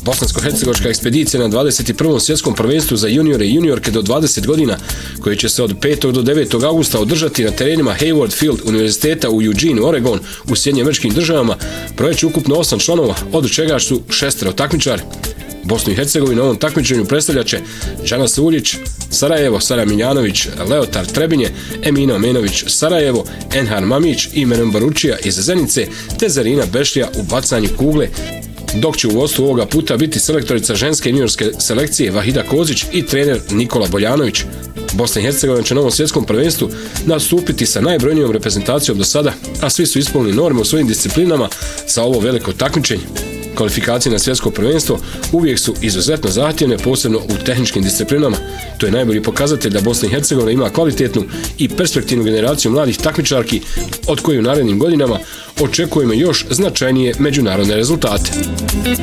Bosansko-hercegovačka ekspedicija na 21. svjetskom prvenstvu za juniore i juniorke do 20 godina, koje će se od 5. do 9. augusta održati na terenima Hayward Field Univerziteta u Eugene, Oregon, u Sjedinjenim Američkim Državama, brojeći ukupno 8 članova, od čega su 6 takmičari. Bosnu i Hercegovinu na ovom takmičenju predstavljaće Džana Suljić, Sarajevo, Sara Miljanović, Leotar Trebinje, Emina Omenović, Sarajevo, Enhar Mamić i Menem Baručija iz Zenice, te Zarina Bešlija u bacanju kugle, dok će u vodstvu ovoga puta biti selektorica ženske i juniorske selekcije Vahida Kozić i trener Nikola Boljanović. Bosna i Hercegovina će na ovom svjetskom prvenstvu nastupiti sa najbrojnijom reprezentacijom do sada, a svi su ispunili norme u svojim disciplinama za ovo veliko takmičenje. Kvalifikacije na svjetsko prvenstvo uvijek su izuzetno zahtjevne, posebno u tehničkim disciplinama. To je najbolji pokazatelj da Bosna i Hercegovina ima kvalitetnu i perspektivnu generaciju mladih takmičarki, od koje u narednim godinama očekujemo još značajnije međunarodne rezultate.